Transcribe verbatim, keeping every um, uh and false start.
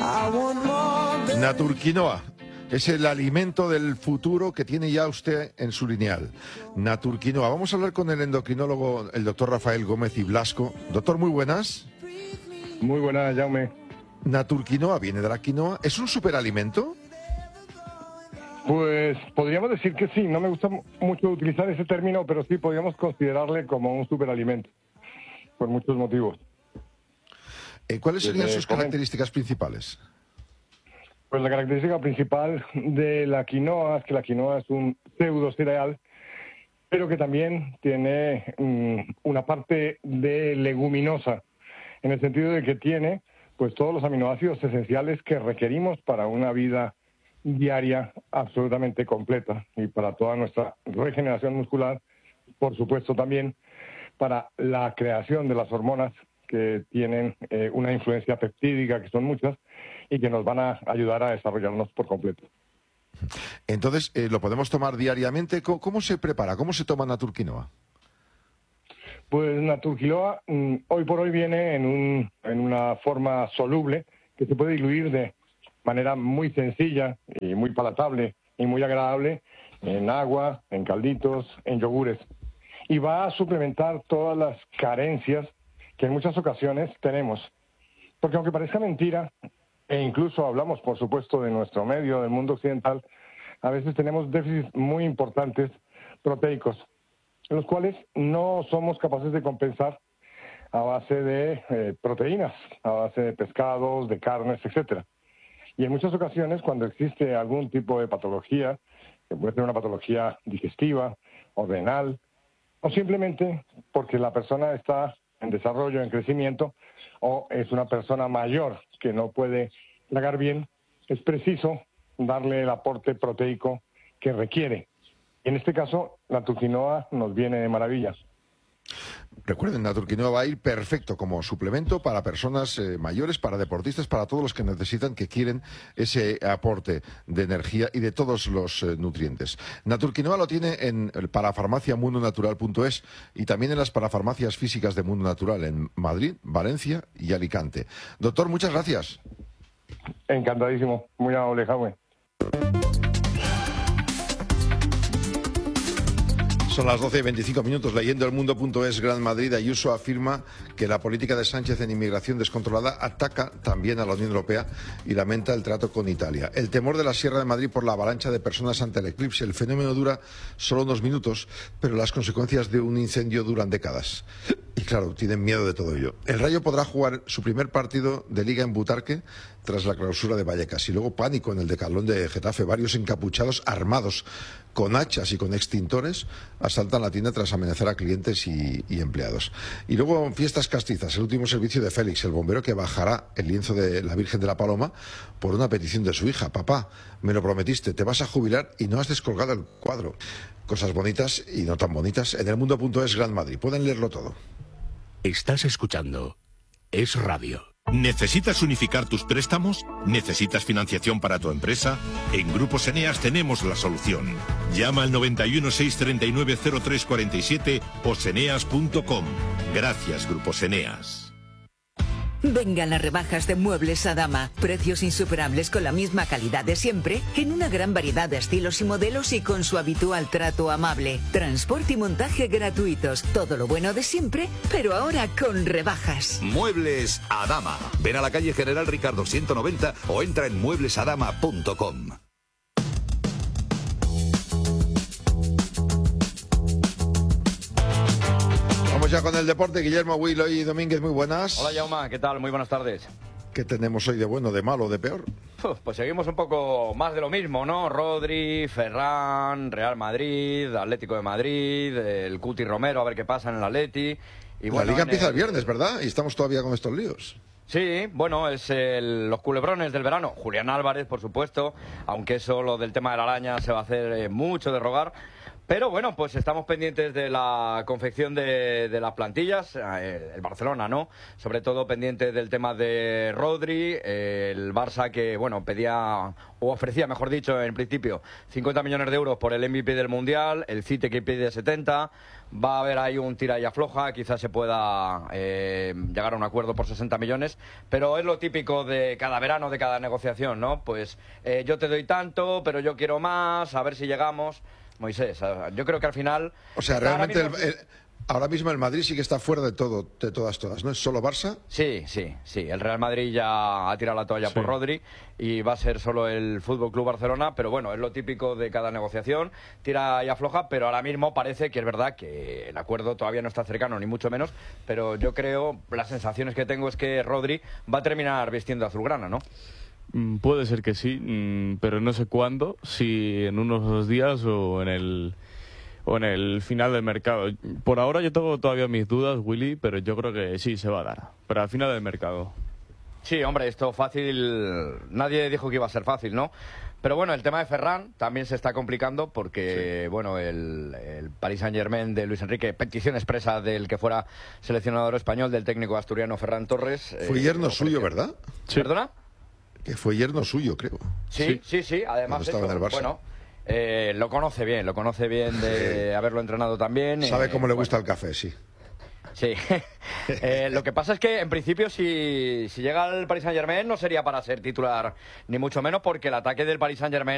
Naturquinoa es el alimento del futuro que tiene ya usted en su lineal. Naturquinoa. Vamos a hablar con el endocrinólogo, el doctor Rafael Gómez y Blasco. Doctor, muy buenas. Muy buenas, Jaume. Naturquinoa viene de la quinoa. ¿Es un superalimento? Pues podríamos decir que sí. No me gusta mucho utilizar ese término, pero sí podríamos considerarle como un superalimento, por muchos motivos. Eh, ¿Cuáles serían Desde sus características principales? Pues la característica principal de la quinoa es que la quinoa es un pseudo cereal, pero que también tiene um, una parte de leguminosa, en el sentido de que tiene pues todos los aminoácidos esenciales que requerimos para una vida diaria absolutamente completa y para toda nuestra regeneración muscular, por supuesto también para la creación de las hormonas que tienen eh, una influencia peptídica, que son muchas, y que nos van a ayudar a desarrollarnos por completo. Entonces, eh, ¿lo podemos tomar diariamente? ¿Cómo, cómo se prepara? ¿Cómo se toma Naturquinoa? Pues Naturquinoa mm, hoy por hoy viene en, un, en una forma soluble que se puede diluir de manera muy sencilla y muy palatable y muy agradable en agua, en calditos, en yogures. Y va a suplementar todas las carencias que en muchas ocasiones tenemos. Porque aunque parezca mentira, e incluso hablamos, por supuesto, de nuestro medio, del mundo occidental, a veces tenemos déficits muy importantes proteicos, los cuales no somos capaces de compensar a base de eh, proteínas, a base de pescados, de carnes, etcétera. Y en muchas ocasiones, cuando existe algún tipo de patología, que puede ser una patología digestiva o renal, o simplemente porque la persona está en desarrollo, en crecimiento, o es una persona mayor que no puede tragar bien, es preciso darle el aporte proteico que requiere. En este caso, la Naturquinoa nos viene de maravilla. Recuerden, Naturquinoa va a ir perfecto como suplemento para personas eh, mayores, para deportistas, para todos los que necesitan, que quieren ese aporte de energía y de todos los eh, nutrientes. Naturquinoa lo tiene en el parafarmacia mundo natural punto es y también en las parafarmacias físicas de Mundo Natural en Madrid, Valencia y Alicante. Doctor, muchas gracias. Encantadísimo. Muy amable, Jaume. Son las doce y veinticinco minutos. Leyendo el mundo punto es, Gran Madrid, Ayuso afirma que la política de Sánchez en inmigración descontrolada ataca también a la Unión Europea y lamenta el trato con Italia. El temor de la Sierra de Madrid por la avalancha de personas ante el eclipse. El fenómeno dura solo unos minutos, pero las consecuencias de un incendio duran décadas. Y claro, tienen miedo de todo ello. El Rayo podrá jugar su primer partido de Liga en Butarque tras la clausura de Vallecas. Y luego pánico en el Decathlon de Getafe. Varios encapuchados armados con hachas y con extintores asaltan la tienda tras amenazar a clientes y, y empleados. Y luego fiestas castizas. El último servicio de Félix, el bombero que bajará el lienzo de la Virgen de la Paloma por una petición de su hija. Papá, me lo prometiste, te vas a jubilar y no has descolgado el cuadro. Cosas bonitas y no tan bonitas en el mundo punto es, Gran Madrid. Pueden leerlo todo. Estás escuchando Es Radio. ¿Necesitas unificar tus préstamos? ¿Necesitas financiación para tu empresa? En Grupos Eneas tenemos la solución. Llama al noventa y uno, seiscientos treinta y nueve, cero tres cuarenta y siete o seneas punto com. Gracias, Grupos Eneas. Vengan las rebajas de Muebles Adama. Precios insuperables con la misma calidad de siempre, en una gran variedad de estilos y modelos y con su habitual trato amable. Transporte y montaje gratuitos. Todo lo bueno de siempre, pero ahora con rebajas. Muebles Adama. Ven a la calle General Ricardo ciento noventa o entra en muebles adama punto com. Ya con el deporte, Guillermo Huilo y Domínguez, muy buenas. Hola, Jaume, ¿qué tal? Muy buenas tardes. ¿Qué tenemos hoy de bueno, de malo, de peor? Uf, pues seguimos un poco más de lo mismo, ¿no? Rodri, Ferran, Real Madrid, Atlético de Madrid, el Cuti Romero, a ver qué pasa en el Atleti. Y bueno, la Liga empieza el... el viernes, ¿verdad? Y estamos todavía con estos líos. Sí, bueno, es el, los culebrones del verano. Julián Álvarez, por supuesto, aunque eso, lo del tema de la araña, se va a hacer eh, mucho de rogar. Pero bueno, pues estamos pendientes de la confección de, de las plantillas, eh, el Barcelona, ¿no? Sobre todo pendiente del tema de Rodri, eh, el Barça que, bueno, pedía, o ofrecía, mejor dicho, en principio, cincuenta millones de euros por el M V P del Mundial, el City que pide setenta, va a haber ahí un tira y afloja, quizás se pueda eh, llegar a un acuerdo por sesenta millones, pero es lo típico de cada verano, de cada negociación, ¿no? Pues eh, yo te doy tanto, pero yo quiero más, a ver si llegamos. Moisés, yo creo que al final... O sea, realmente ahora mismo, el, el, ahora mismo el Madrid sí que está fuera de todo, de todas, todas, ¿no? ¿Es solo Barça? Sí, sí, sí. El Real Madrid ya ha tirado la toalla sí. por Rodri y va a ser solo el F C Barcelona, pero bueno, es lo típico de cada negociación, tira y afloja, pero ahora mismo parece que es verdad que el acuerdo todavía no está cercano, ni mucho menos, pero yo creo, las sensaciones que tengo es que Rodri va a terminar vistiendo azulgrana, ¿no? Puede ser que sí, pero no sé cuándo, si en unos dos días o en el o en el final del mercado. Por ahora yo tengo todavía mis dudas, Willy, pero yo creo que sí se va a dar, pero al final del mercado. Sí, hombre, esto fácil, nadie dijo que iba a ser fácil, ¿no? Pero bueno, el tema de Ferran también se está complicando porque, sí. bueno, el, el Paris Saint-Germain de Luis Enrique, petición expresa del que fuera seleccionador español, del técnico asturiano Ferran Torres. Fue eh, yerno suyo, ¿verdad? Sí. ¿Perdona? Que fue yerno suyo, creo. Sí, sí, sí, sí. Además, estaba eso, en el Barça. Bueno, eh, lo conoce bien, lo conoce bien de sí. haberlo entrenado también. Sabe eh, cómo le bueno. gusta el café, sí. Sí. eh, lo que pasa es que, en principio, si, si llega al Paris Saint-Germain no sería para ser titular, ni mucho menos, porque el ataque del Paris Saint-Germain